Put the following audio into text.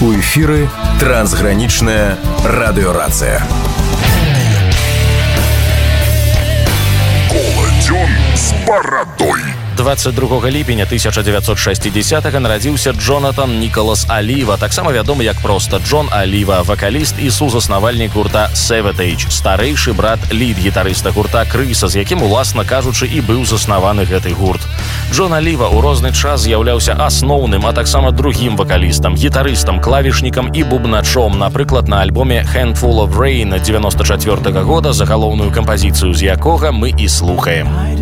У эфіры трансгранічная радыёрацыя. Коладзён з барадой. 22 ліпеня 1960-го нарадзіўся Джонатан Нікалас Аліва, таксама вядомы як проста Джон Аліва, вакаліст і сузаснавальнік гурта Savatage, старэйшы брат лід-гітарыста гурта Крыса, з якім, уласна кажучы, і быў заснаваны гэты гурт. Джон Аліва ў розны час з'яўляўся асноўным, а таксама другім вакалістам, гітарыстам, клавішнікам і бубначом, напрыклад, на альбоме Handful of Rain 94-го года, загалоўную кампазіцыю з якога мы і слухаем.